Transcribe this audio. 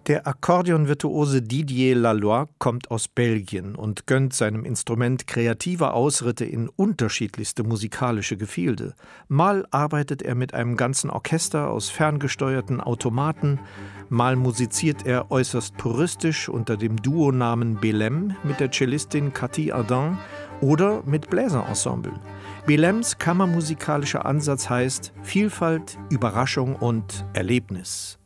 Der Akkordeonvirtuose Didier Laloy kommt aus Belgien und gönnt seinem Instrument kreative Ausritte in unterschiedlichste musikalische Gefilde. Mal arbeitet er mit einem ganzen Orchester aus ferngesteuerten Automaten, mal musiziert er äußerst puristisch unter dem Duonamen Belem mit der Cellistin Cathy Ardant oder mit Bläserensemble. Belems kammermusikalischer Ansatz heißt Vielfalt, Überraschung und Erlebnis.